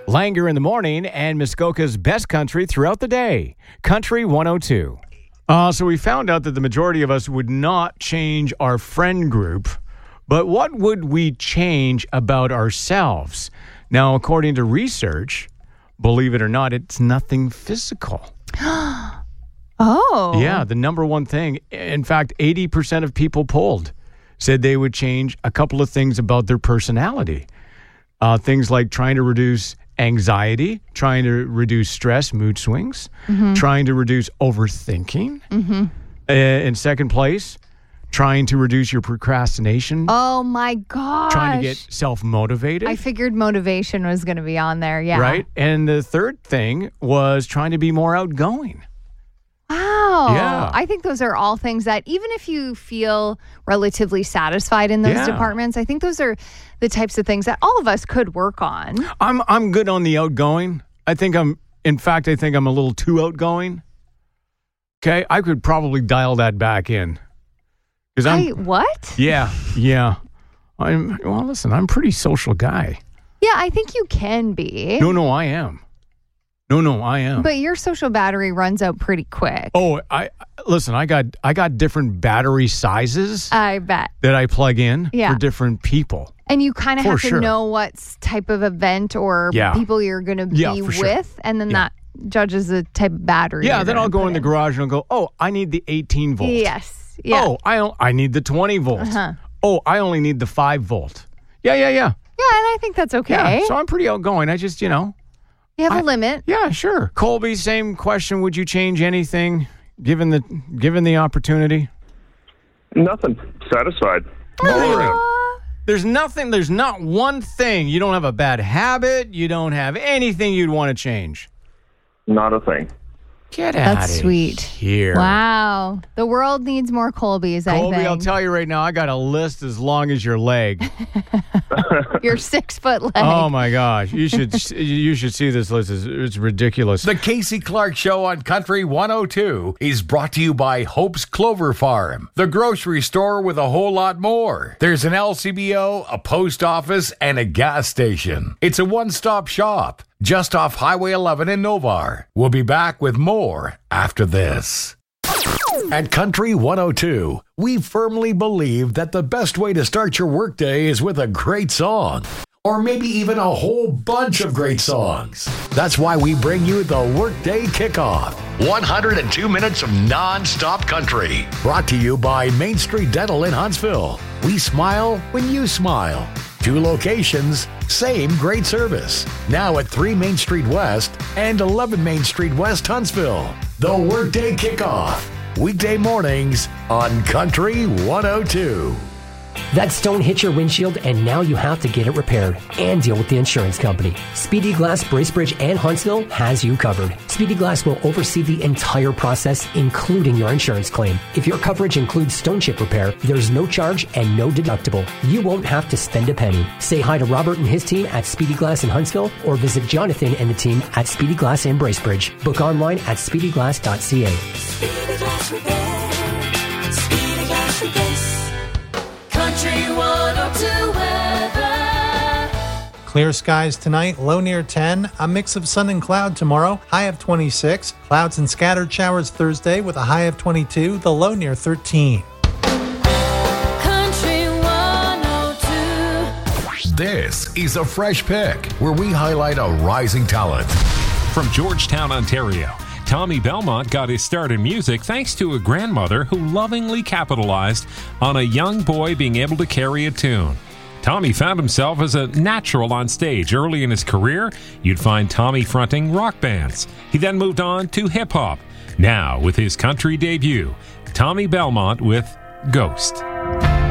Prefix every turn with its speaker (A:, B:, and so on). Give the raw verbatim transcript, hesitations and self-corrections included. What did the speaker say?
A: Langer in the morning and Muskoka's best country throughout the day. Country one oh two. Uh, so we found out that the majority of us would not change our friend group, but what would we change about ourselves? Now, according to research, believe it or not, it's nothing physical.
B: Oh.
A: Yeah, the number one thing. In fact, eighty percent of people polled said they would change a couple of things about their personality. Uh, things like trying to reduce anxiety, trying to reduce stress, mood swings, mm-hmm. trying to reduce overthinking. Mm-hmm. Uh, in second place, trying to reduce your procrastination.
B: Oh, my gosh.
A: Trying to get self-motivated.
B: I figured motivation was going to be on there, yeah.
A: Right? And the third thing was trying to be more outgoing.
B: Wow.
A: Yeah.
B: I think those are all things that even if you feel relatively satisfied in those
A: yeah.
B: departments, I think those are the types of things that all of us could work on.
A: I'm I'm good on the outgoing. I think I'm, in fact, I think I'm a little too outgoing. Okay? I could probably dial that back in. I'm,
B: I, what?
A: Yeah, yeah. I'm, well, listen, I'm a pretty social guy.
B: Yeah, I think you can be.
A: No, no, I am. No, no, I am.
B: But your social battery runs out pretty quick.
A: Oh, I listen, I got I got different battery sizes
B: I bet.
A: that I plug in
B: Yeah.
A: for different people.
B: And you kind of
A: For
B: have to
A: sure.
B: know what type of event or
A: Yeah.
B: people you're going to be
A: Yeah, for sure.
B: with, and then
A: Yeah.
B: that judges the type of battery.
A: Yeah,
B: you're
A: then
B: gonna
A: I'll go
B: put
A: in the garage and I'll go, oh, I need the eighteen volt.
B: Yes. Yeah.
A: Oh, I don't- I need the twenty volt.
B: Uh-huh.
A: Oh, I only need the five volt. Yeah, yeah, yeah.
B: Yeah, and I think that's okay.
A: Yeah, so I'm pretty outgoing. I just, you know.
B: You have
A: I-
B: a limit.
A: Yeah, sure. Colby, same question. Would you change anything given the given the opportunity?
C: Nothing. Satisfied. All around.
B: Aw.
A: There's nothing, there's not one thing. You don't have a bad habit. You don't have anything you'd want to change.
C: Not a thing.
A: Get out
B: That's
A: of
B: sweet.
A: here.
B: Wow. The world needs more Colbys, I
A: Colby,
B: think.
A: I'll tell you right now, I got a list as long as your leg.
B: Your six foot leg.
A: Oh my gosh. You should you should see this list. It's, it's ridiculous.
D: The Casey Clark Show on Country one oh two is brought to you by Hope's Clover Farm, the grocery store with a whole lot more. There's an L C B O, a post office, and a gas station. It's a one-stop shop just off Highway eleven in Novar. We'll be back with more after this. At Country one oh two, we firmly believe that the best way to start your workday is with a great song. Or maybe even a whole bunch of great songs. That's why we bring you the Workday Kickoff. one hundred two minutes of non-stop country. Brought to you by Main Street Dental in Huntsville. We smile when you smile. Two locations, same great service. Now at three Main Street West and eleven Main Street West, Huntsville. The Workday Kickoff. Weekday mornings on Country one oh two.
E: That stone hit your windshield and now you have to get it repaired and deal with the insurance company. Speedy Glass, Bracebridge, and Huntsville has you covered. Speedy Glass will oversee the entire process, including your insurance claim. If your coverage includes stone chip repair, there's no charge and no deductible. You won't have to spend a penny. Say hi to Robert and his team at Speedy Glass in Huntsville or visit Jonathan and the team at Speedy Glass in Bracebridge. Book online at speedy glass dot c a.
F: Speedy Glass Repair. Speedy Glass Replace. Country one oh two weather.
G: Clear skies tonight, low near ten. A mix of sun and cloud tomorrow, high of twenty-six. Clouds and scattered showers Thursday with a high of twenty-two, the low near thirteen.
F: Country one oh two.
D: This is a Fresh Pick, where we highlight a rising talent.
H: From Georgetown, Ontario, Tommy Belmont got his start in music thanks to a grandmother who lovingly capitalized on a young boy being able to carry a tune. Tommy found himself as a natural on stage. Early in his career, you'd find Tommy fronting rock bands. He then moved on to hip-hop. Now, with his country debut, Tommy Belmont with Ghost.